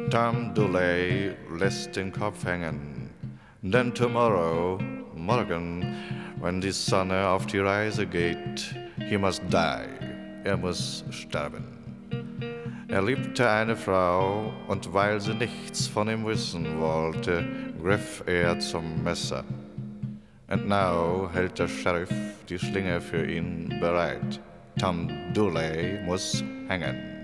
Tom Dooley lässt den Kopf hängen, denn tomorrow, morgen, wenn die Sonne auf die Reise geht, he must die, er muss sterben. Er liebte eine Frau, und weil sie nichts von ihm wissen wollte, griff er zum Messer. And now hält der Sheriff die Schlinge für ihn bereit. Tom Dooley muss hängen.